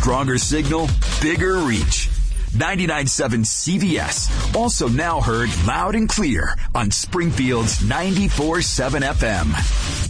Stronger signal, bigger reach. 99.7 CVS. Also now heard loud and clear on Springfield's 94.7 FM.